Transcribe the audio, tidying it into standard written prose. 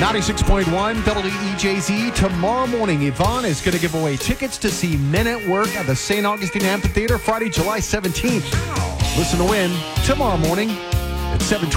96.1 WEJZ. Tomorrow morning, Yvonne is going to give away tickets to see Men at Work at the St. Augustine Amphitheater Friday, July 17th. Listen to win tomorrow morning at 7:20.